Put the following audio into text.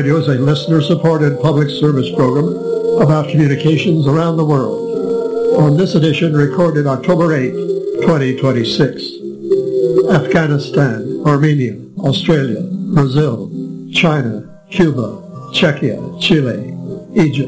Radio is a listener-supported public service program about communications around the world. On this edition, recorded October 8, 2026, Afghanistan, Armenia, Australia, Brazil, China, Cuba, Czechia, Chile, Egypt,